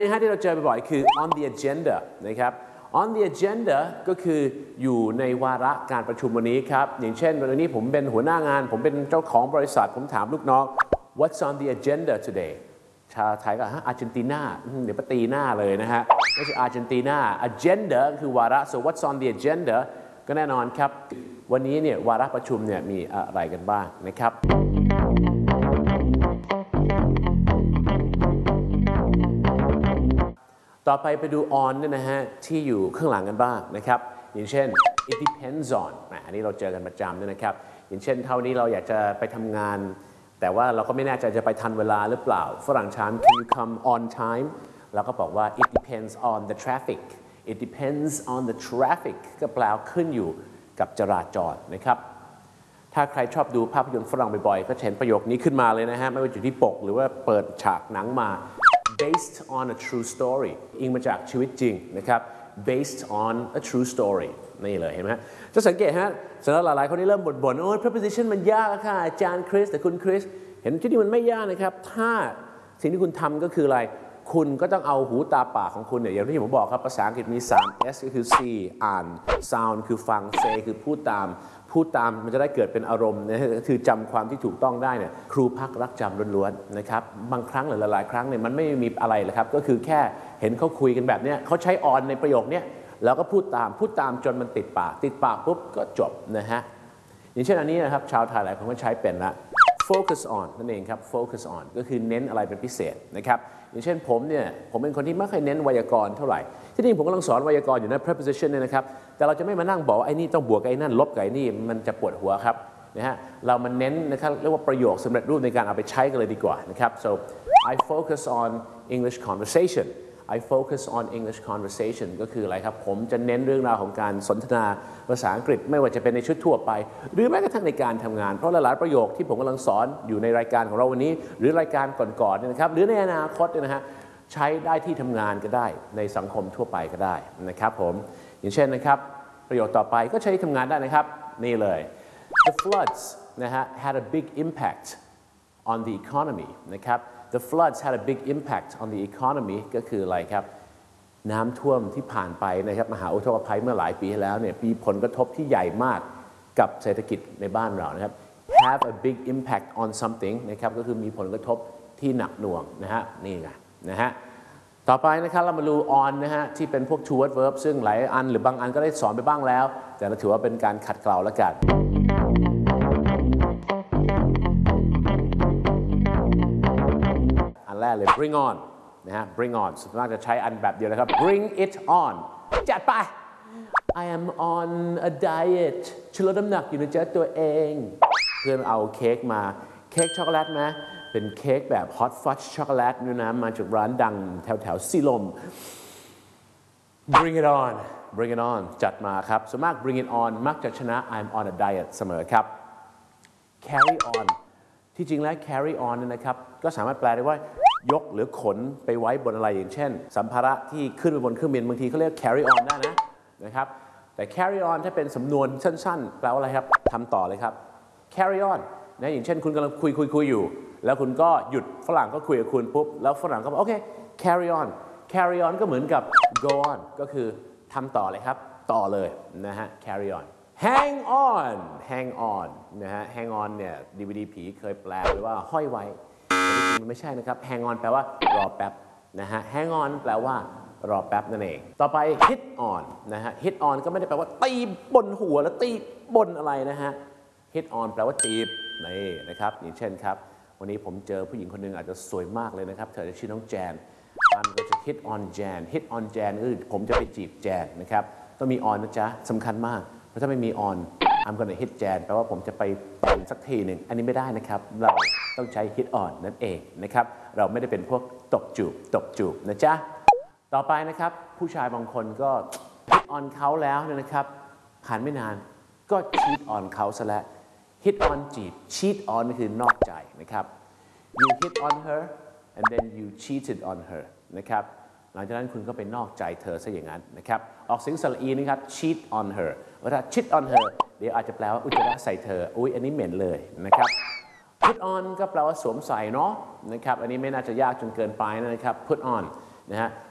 ที่เราเจอบ่อยๆคือ on the agenda นะครับ on the agenda ก็คืออยู่ในวาระการประชุมวันนี้ครับอย่างเช่นวันนี้ผมเป็นหัวหน้างานผมเป็นเจ้าของบริษัทผมถามลูกน้อง what's on the agenda today ชาวไทยก็อาร์เจนตินาเดี๋ยวไปตีหน้าเลยนะฮะไม่ใช่อาร์เจนตินา agenda คือวาระ so what's on the agenda ก็แน่นอนครับวันนี้เนี่ยวาระประชุมเนี่ยมีอะไรกันบ้างนะครับต่อไปดู on เนี่ยนะฮะที่อยู่ข้างหลังกันบ้างนะครับอย่างเช่น it depends on อันนี้เราเจอกันประจำด้วยนะครับอย่างเช่นเท่านี้เราอยากจะไปทำงานแต่ว่าเราก็ไม่แน่ใจจะไปทันเวลาหรือเปล่าฝรั่งถาม can you come on time เราก็บอกว่า it depends on the traffic it depends on the traffic ก็แปลขึ้นอยู่กับจราจรนะครับถ้าใครชอบดูภาพยนตร์ฝรั่งบ่อยๆก็เห็นประโยคนี้ขึ้นมาเลยนะฮะไม่ว่าอยู่ที่ปกหรือว่าเปิดฉากหนังมาbased on a true story อิงมาจากชีวิตจริงนะครับ based on a true story นี่เลยเห็นไหมจะสังเกตฮะสำหรับหลายๆคนที่เริ่มบ่นโอ้ย preposition มันยากค่ะอาจารย์คริสแต่คุณคริสเห็นที่นี่มันไม่ยากนะครับถ้าสิ่งที่คุณทำก็คืออะไรคุณก็ต้องเอาหูตาปากของคุณเนี่ยอย่างที่ผมบอกครับภาษาอังกฤษมี3 S ก็คือ see อ่าน sound คือฟัง say คือพูดตามมันจะได้เกิดเป็นอารมณ์นะคือจำความที่ถูกต้องได้เนี่ยครูพักรักจำล้วนๆนะครับบางครั้งหรือหลายๆครั้งเนี่ยมันไม่มีอะไรเลยครับก็คือแค่เห็นเขาคุยกันแบบนี้เขาใช้ on ในประโยคนี้แล้วก็พูดตามจนมันติดปากปุ๊บก็จบนะฮะอย่างเช่นอันนี้นะครับชาวไทยหลายคนก็ใช้เป็นละ focus on นั่นเองครับ focus on ก็คือเน้นอะไรเป็นพิเศษนะครับอย่างเช่นผมเป็นคนที่ไม่ค่อยเน้นไวยากรณ์เท่าไหร่ที่จริงผมกำลังสอนไวยากรณ์อยู่นะ preposition เนี่ยนะครับแต่เราจะไม่มานั่งบอกว่าไอ้นี่ต้องบวกไอ้นั่นลบกับไอ้นี่มันจะปวดหัวครับนะฮะเรามาเน้นนะครับเรียกว่าประโยคสำเร็จรูปในการเอาไปใช้กันเลยดีกว่านะครับ so I focus on English conversation I focus on English conversation ก็คืออะไรครับผมจะเน้นเรื่องราวของการสนทนาภาษาอังกฤษไม่ว่าจะเป็นในชุดทั่วไปหรือแม้กระทั่งในการทำงานเพราะหลายๆประโยคที่ผมกำลังสอนอยู่ในรายการของเราวันนี้หรือรายการก่อนๆเนี่ยนะครับหรือในอนาคตเนี่ยนะฮะใช้ได้ที่ทำงานก็ได้ในสังคมทั่วไปก็ได้นะครับผมอย่างเช่นนะครับประโยคต่อไปก็ใช้ทำงานได้นะครับนี่เลย The floods นะฮะ had a big impact on the economy นะครับ The floods had a big impact on the economy ก็คืออะไรครับน้ำท่วมที่ผ่านไปนะครับมหาอุทกภัยเมื่อหลายปีที่แล้วเนี่ยมีผลกระทบที่ใหญ่มากกับเศรษฐกิจในบ้านเรานะครับ have a big impact on something นะครับก็คือมีผลกระทบที่หนักหน่วงนะฮะนี่ไงนะฮะต่อไปนะครับเรามาดู on นะฮะที่เป็นพวก two word verb ซึ่งหลายอันหรือบางอันก็ได้สอนไปบ้างแล้วแต่เราถือว่าเป็นการขัดเกลาแล้วกันอันแรกเลย bring on นะฮะ bring on ส่วนมากจะใช้อันแบบเดียวเลยครับ bring it on จัดไป I am on a diet ฉันลดน้ำหนักอยู่นะจ๊ะตัวเองเพื่อนเอาเค้กมาเค้กช็อกโกแลตไหมเป็นเค้กแบบ hot fudge ช็อกโกแลตนี่นะมาจากร้านดังแถวสีลม bring it on bring it on จัดมาครับส่วนมาก bring it on มักจะชนะ I'm on a diet เสมอครับ carry on ที่จริงแล้ว carry on เนี่ยนะครับก็สามารถแปลได้ว่ายกหรือขนไปไว้บนอะไรอย่างเช่นสัมภาระที่ขึ้นไปบนเครื่องบินบางทีเขาเรียก carry on ได้นะครับแต่ carry on ถ้าเป็นสำนวนสั้นๆแปลว่าอะไรครับทำต่อเลยครับ carry on นะอย่างเช่นคุณกำลังคุยอยู่แล้วคุณก็หยุดฝรั่งก็คุยกับคุณปุ๊บแล้วฝรั่งก็บอกโอเค carry on ก็เหมือนกับ go on ก็คือทำต่อเลยครับต่อเลยนะฮะ carry on hang on นะฮะ hang on เนี่ย DVD ผีเคยแปลไว้ว่าห้อยไว้แต่จริงๆมันไม่ใช่นะครับ hang on แปลว่ารอแป๊บนะฮะ hang on แปลว่ารอแป๊บนั่นเองต่อไป hit on นะฮะ hit on ก็ไม่ได้แปลว่าตีบนหัวแล้วตีบนอะไรนะฮะ hit on แปลว่าจีบนี่นะครับอย่างเช่นครับวันนี้ผมเจอผู้หญิงคนหนึ่งอาจจะสวยมากเลยนะครับเธอจะชื่อน้องแจนมันก็จะ hit on Jan คือผมจะไปจีบแจนนะครับต้องมี on นะจ๊ะสำคัญมากเพราะถ้าไม่มี on I'm gonna hit Jan แปลว่าผมจะไปต่อยสักทีหนึ่งอันนี้ไม่ได้นะครับเราต้องใช้ hit on นั่นเองนะครับเราไม่ได้เป็นพวกตบจูบนะจ๊ะต่อไปนะครับผู้ชายบางคนก็ hit on เขาแล้วนะครับผ่านไม่นานก็ cheat on เขาซะแล้ว hit on จีบ cheat on คือนอกใจนะครับ you hit on her and then you cheated on her นะครับหลังจากนั้นคุณก็ไปนอกใจเธอซะอย่างนั้นนะครับออกเสียงสระอีนะครับ cheat on her ว่าถ้า cheat on her เดี๋ยวอาจจะแปลว่าอุจจาระใส่เธออุ๊ยอันนี้เหม็นเลยนะครับ put on ก็แปลว่าสวมใส่เนาะนะครับอันนี้ไม่น่าจะยากจนเกินไปนะครับ put on นะฮะ